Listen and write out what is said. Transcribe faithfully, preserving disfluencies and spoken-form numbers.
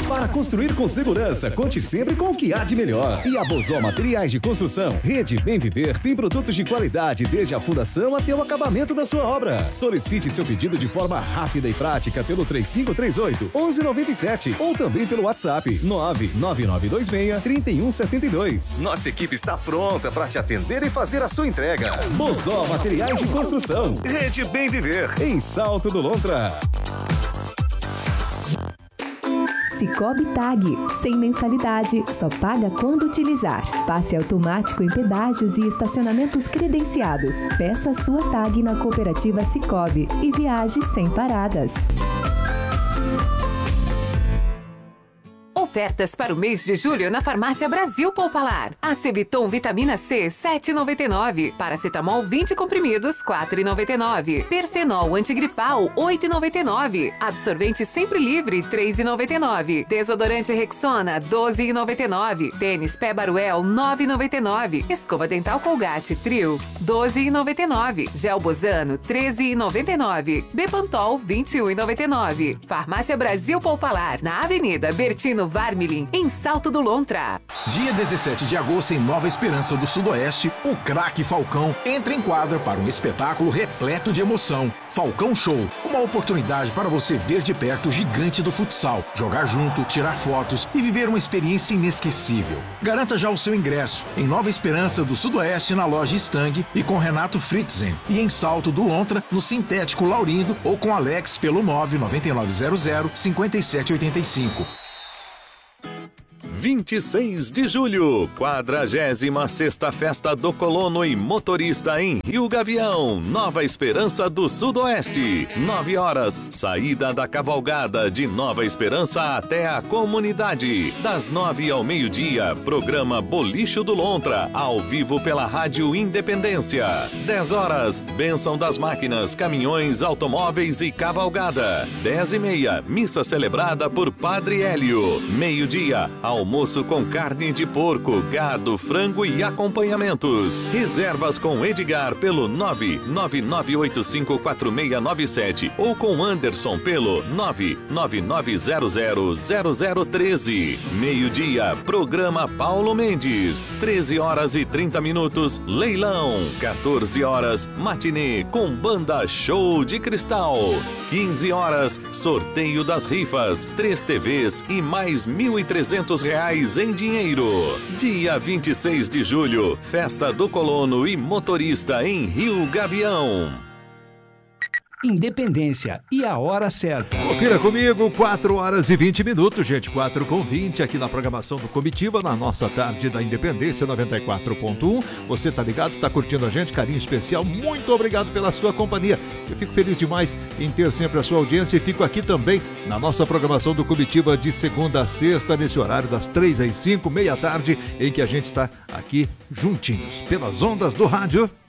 Para construir com segurança, conte sempre com o que há de melhor. E a Bozó Materiais de Construção, Rede Bem Viver, tem produtos de qualidade desde a fundação até o acabamento da sua obra. Solicite seu pedido de forma rápida e prática pelo três cinco três oito, um um nove sete ou também pelo WhatsApp nove nove nove dois seis, três um sete dois. Nossa equipe está pronta para te atender e fazer a sua entrega. Bozó Materiais de Construção, Rede Bem Viver, em Salto do Lontra. Cicobi Tag, sem mensalidade, só paga quando utilizar. Passe automático em pedágios e estacionamentos credenciados. Peça sua tag na cooperativa Cicobi e viaje sem paradas. Ofertas para o mês de julho na Farmácia Brasil Poupalar. Aceviton Vitamina C, sete reais e noventa e nove centavos. Paracetamol vinte comprimidos, quatro reais e noventa e nove centavos. Perfenol Antigripal, oito reais e noventa e nove centavos. Absorvente Sempre Livre, três reais e noventa e nove centavos. Desodorante Rexona, doze reais e noventa e nove centavos. Tênis Pé Baruel, nove reais e noventa e nove centavos. Escova Dental Colgate Trio, doze reais e noventa e nove centavos. Gel Bozano, treze reais e noventa e nove centavos. Bepantol, vinte e um reais e noventa e nove centavos. Farmácia Brasil Poupalar, na Avenida Bertino Varmilin, em Salto do Lontra. Dia dezessete de agosto, em Nova Esperança do Sudoeste, o craque Falcão entra em quadra para um espetáculo repleto de emoção. Falcão Show, uma oportunidade para você ver de perto o gigante do futsal, jogar junto, tirar fotos e viver uma experiência inesquecível. Garanta já o seu ingresso em Nova Esperança do Sudoeste, na loja Stang e com Renato Fritzen, e em Salto do Lontra, no Sintético Laurindo, ou com Alex pelo nove nove nove zero zero, cinco sete oito cinco. vinte e seis de julho, quadragésima sexta Festa do Colono e Motorista em Rio Gavião, Nova Esperança do Sudoeste. nove horas, saída da cavalgada de Nova Esperança até a comunidade. Das nove ao meio-dia, programa Bolicho do Lontra, ao vivo pela Rádio Independência. dez horas, Bênção das Máquinas, Caminhões, Automóveis e Cavalgada. dez e meia, missa celebrada por Padre Hélio. Meio-dia, almoço com carne de porco, gado, frango e acompanhamentos. Reservas com Edgar pelo nove nove nove oito cinco quatro seis nove sete ou com Anderson pelo nove nove nove zero zero zero zero um três. Meio-dia, programa Paulo Mendes. treze horas e trinta minutos, leilão. quatorze horas, matinê com banda Show de Cristal. quinze horas, sorteio das rifas, três T Vs e mais mil e trezentos reais em dinheiro. Dia vinte e seis de julho, Festa do Colono e Motorista em Rio Gavião. Independência e a hora certa. Confira comigo, quatro horas e vinte minutos, gente, quatro com vinte aqui na programação do Comitiva, na nossa tarde da Independência noventa e quatro ponto um. Você tá ligado, tá curtindo a gente, carinho especial, muito obrigado pela sua companhia. Eu fico feliz demais em ter sempre a sua audiência e fico aqui também na nossa programação do Comitiva de segunda a sexta, nesse horário das três às cinco, meia tarde, em que a gente está aqui juntinhos, pelas ondas do rádio